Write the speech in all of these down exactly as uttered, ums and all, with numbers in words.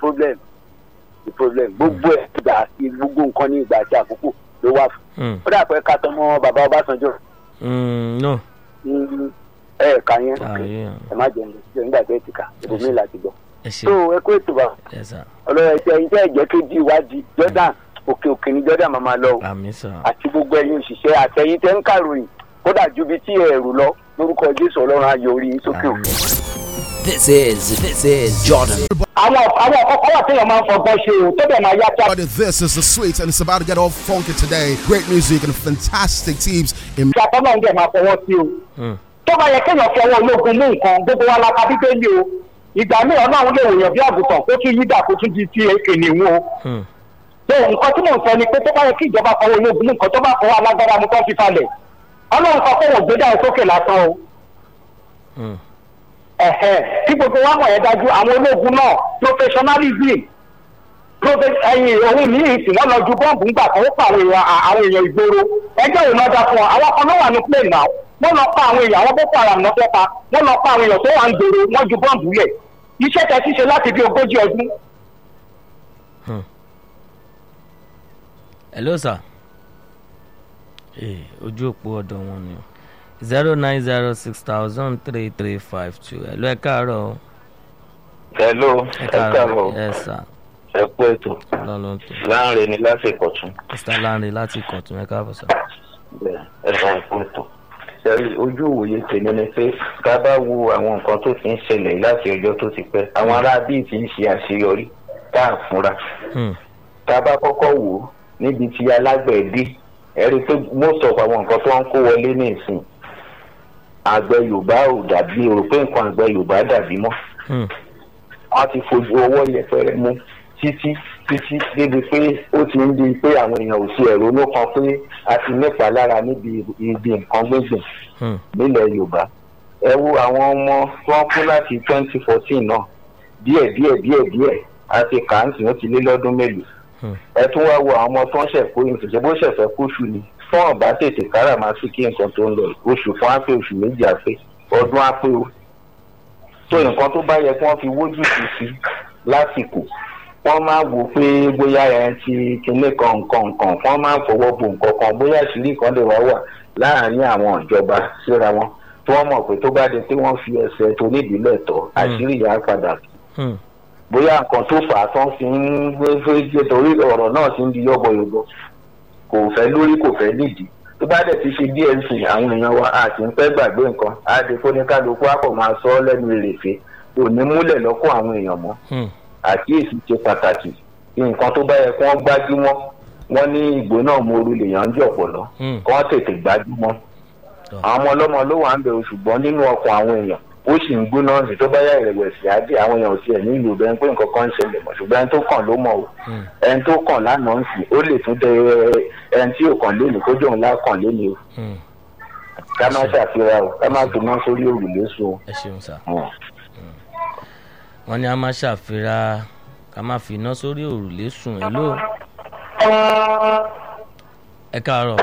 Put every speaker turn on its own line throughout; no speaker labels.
problem the problem gbogbo ẹ̀ ìgbà gbogbo nǹkan ní ìgbà àti àkókò ló wà fún. ó dà pé ká tọ́ mọ́ bàbá Ọbásanjọ́.
no.
ẹ ẹ̀ ká yẹn ẹ má jẹun lọ nígbà tẹ́ ẹ ti kà ibòmí láti gbọ́. so ẹ kó ètò bá ọlọ́run ẹ̀jẹ̀ iṣẹ́ ẹ̀jẹ̀ kejì ìwádìí Jordan òkè òkè ní Jordan máa máa lọ o àti gbogbo ẹ̀yin òṣìṣẹ́ àtẹ̀yìn tẹ́ ń kàròyìn kódà ju bí tí ẹ̀rù lọ lórúkọ Jésù Ọlọ́run ayọ̀ orí sókè òkè.
This is this is Jordan.
àwọn àwọn ọkọ wà téèyàn máa ń fọgbọ́n ṣe o tó bẹ̀ máa yá kíá.
This is the sweet and it's about to get all funky today. Great music and fantastic teams.
ìṣàkóso náà ń dẹ̀ máa fọwọ́ sí o. tó bá yẹ kéèyàn fi ọwọ́ ológun mú nǹkan gbogbo wa la ka bíbélì o ìgbà míì Ọlọ́run lè wòyàn bí àgùntàn kó tún yídà kó tún di ti ènìyàn o. so nǹkan tí mò ń sọ ni pé tó bá yẹ kí ìjọba fọwọ́ ológun mú nǹkan tó bá fọwọ́ alágbára mú kó fi falẹ̀ Ọlọ́run sọ pé wọ́n gbé dáhùn sókè lásán o. ẹ̀hẹ́ tí gbogbo wa mọ̀ ẹ́ dájú àwọn ológun náà professionalism ẹ̀yìn òun ní ìsìn wọn lọ ju bọ́ǹbù ńgbà kan ó pa àwọn èèyàn àwọn èèyàn ìgboro ẹjọ́ ìlọ́jà fún ọ àwọn kan náà wà ní plane náà wọ́n lọ pa àwọn èèyàn àwọn Boko Haram náà fẹ́ pa wọ́n lọ pa àwọn èèyàn tó wà ń gbòòrò wọ́n ju bọ́ǹbù lẹ̀ iṣẹ́ tẹ́ ṣíṣe láti bí ogójì ọdún.
hello sir ojú òpó ọ̀dọ̀ wọn ni zero nine zero six thousand three three five two hello ẹ káàárọ̀.
hello ẹ káàárọ̀.
yes sir.
ẹ kú ètò. Láńre ni láti Ìkọ̀tún.
mr Láńre láti Ìkọ̀tún ẹ káàbọ̀ sir.
bẹ́ẹ̀ ẹ sọ ẹ kú ètò. sẹ́rí ojú òye tèmi ni pé ká bá wo àwọn nǹkan tó ti ń ṣẹlẹ̀ láti ọjọ́ tó ti pẹ́ àwọn ará bíi ti ń ṣe àṣeyọrí tá à fúnra. ká bá kọ́kọ́ wò ó níbi tí alágbẹ̀dẹ ẹ rí i pé most of àwọn nǹkan tó ń kó wọlé ní ìsìn àgbẹ̀ Yorùbá ò dàbí rò pé nǹkan àgbẹ̀ Yorùbá dàbí mọ́. wọ́n ti fojú ọwọ́ yẹpẹrẹ mú títí títí débi pé ó ti ń di pé àwọn èèyàn ò sí ẹ̀rọ ló kan pé a ti nípa lára níbi ibi nǹkan gbẹ̀gbẹ̀ nílẹ̀ Yorùbá. ẹ wo àwọn ọmọ tó ń kú láti twenty fourteen náà díẹ̀ díẹ̀ díẹ̀ díẹ̀ a ti kà á sì ó ti lé lọ́dún mélòó. ẹ tún wá wo àwọn ọmọ tó ń ṣẹ̀kó ìṣẹ̀ṣẹ̀ bó ṣẹ̀fẹ̀ kóṣù ni fún ọ̀bá tètè káràmásìkí nǹkan tó ń lọ oṣù fún ápé oṣù méjì ápé ọdún ápé o. tó nǹkan tó bá yẹ kí wọ́n fi wójú sí sí lásìkò wọ́n máa wò pé bóyá ẹ̀ ti kinní kan nǹkan nǹkan wọ́n máa fọwọ́ bo nǹkan kan bóyá ìṣírí kan lè wá wà láàárín àwọn ìjọba síra wọn tí wọ́n mọ̀ pé tó bá di pé wọ́n fi ẹsẹ̀ tó nídìílẹ̀ tọ́ àṣírí yà á padà bóyá nǹkan tó fà á tán fi ń gbé fẹ́ torí ọ̀rọ̀ náà ti ń di yọ́bọ̀yọ̀bọ̀ kò fẹ́ lórí kò fẹ́ nídìí tó bá dẹ̀ ti ṣe D N C àwọn èèyàn wa àti ń pẹ́ gbàgbé nǹkan á di kó ní kálukú àpò máa sọ ọ́ lẹ́nu èrèfé kò ní múlẹ̀ lọ́kọ̀ àwọn èèyàn mọ́ àkíyèsí ṣe pàtàkì nǹkan tó bá yẹ kí wọ́n gbájúmọ́ wọ́n ní ìgbó náà mo orí lèèyàn ń jẹ́ ọ̀pọ̀lọ́ kí wọ́n tètè gbájúmọ́ àwọn ọmọ ọlọ́mọ ló wà ń bẹ̀rù ṣùgbọ́n nínú ọkàn àwọn èèyàn ó sì ń gbóná sí tó bá yá ìrẹ̀wẹ̀sì àdé àwọn èèyàn ò tiẹ̀ nílùú bẹ́ẹ̀ pé nǹkan kan ń ṣẹlẹ̀ mọ́ ṣùgbọ́n ẹni tó kàn ló mọ̀ o ẹni tó kàn lánàá ń sìn ó lè tún dẹ ẹni tí ò kàn lónìí kó jòun lákàn lónìí o ká má ṣàfihàn o ká má gbóná sórí òrùlé sùn o.
ẹ ṣeun sá wọ́n ní a máa ṣàfihàn ká má fi iná sórí òrùlé sùn ẹ ló ẹ káàárọ̀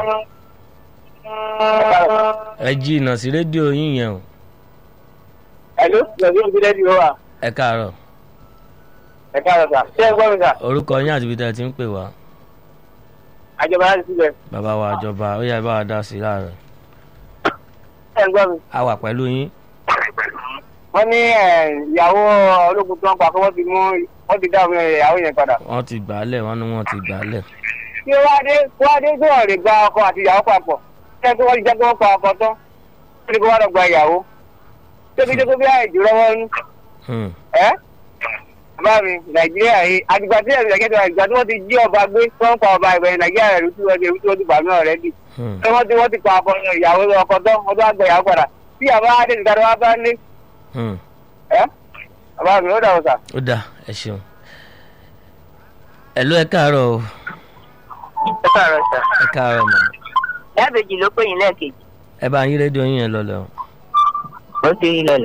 ẹ jí ìnà sí rédíò yín yẹn o.
Hello, lọ́dún ìbí lẹ́dí ó wà.
ẹ káàárọ̀.
ẹ káàárọ̀ sà ṣé ẹ gbọ́ mi sà.
orúkọ yín àti ibi tí ẹ ti ń pè wá.
àjọba láti síbẹ̀.
bàbá wa àjọba ó yá bá wa dá sí i láàárọ̀.
ẹ gbọ́ mi.
a wà pẹ̀lú yín.
wọ́n ní ìyàwó ológun tó ń pa kó wọ́n ti mú wọ́n ti dá àwọn ìyàwó yẹn padà.
wọ́n ti gbà á lẹ̀ wọ́n ní wọ́n ti gbà á lẹ̀.
kí wọ́n adé kí wọ́n adé tó wọ́n lè gba ọkọ àti ìyàwó papọ̀ kí wọ́n ti jẹ́ kí wọ́n pa ọkọ tán kí wọ́n lọ gba ìyàwó tóbi tó kó bí àìjù lọ́wọ́ ní. ẹ́ bá mi Nàìjíríà yìí àdìgbà tí ẹ̀rù ìdájọ́ àdìgbà tí wọ́n ti jí ọba gbé tó ń pa ọba ìbẹ̀rẹ̀ Nàìjíríà rẹ̀ lùtú wọ́n ti rú tí wọ́n ti bà mí ọ̀rẹ́ dì. tí wọ́n ti wọ́n ti pa ọkọ ìyàwó ọkọ tán wọ́n tó wá gba ìyàwó padà tí àbá adé ti dáná wá bá ní. ẹ́ bá mi ó dà wọ́n sà.
ó dà ẹ ṣeun. ẹ ló ẹ káàárọ̀ o.
ẹ káàárọ̀ sà.
ẹ káàárọ̀ mọ́.
lábẹ́jì ló pè yín lẹ́ẹ̀kejì.
ẹ bá yín rédíò yín yẹn lọlẹ o.
ó ti rí lọlẹ.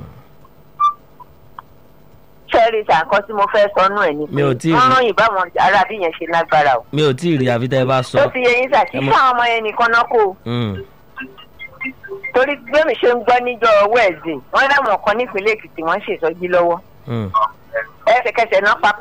sẹ́ẹ̀rì sàǹkan tí mo fẹ́ sọ nù ẹ̀ ni pé wọ́n rán yìí báwọn arábí yẹn ṣe lágbára o.
mi ò tí ì rí àfi tẹ́ ẹ bá sọ.
tó ti yẹ yín sà kí fáwọn ọmọ yẹn nìkan náà kó. torí gbẹ́mi ṣe ń gbọ́ níjọ́ wẹ́ẹ̀sì wọ́n láwọn kan nípínlẹ̀ Èkìtì wọ́n ṣètọ́jú lọ́wọ́. ẹsẹ̀kẹsẹ̀ náà pa